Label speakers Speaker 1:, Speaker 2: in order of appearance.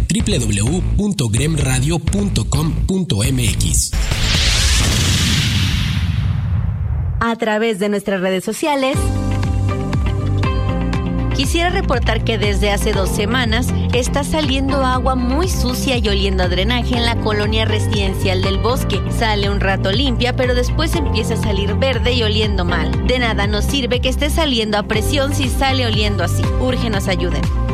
Speaker 1: www.gremradio.com.mx.
Speaker 2: A través de nuestras redes sociales, quisiera reportar que desde hace 2 semanas está saliendo agua muy sucia y oliendo a drenaje en la colonia residencial del Bosque. Sale un rato limpia, pero después empieza a salir verde y oliendo mal. De nada nos sirve que esté saliendo a presión si sale oliendo así. Urge nos ayuden.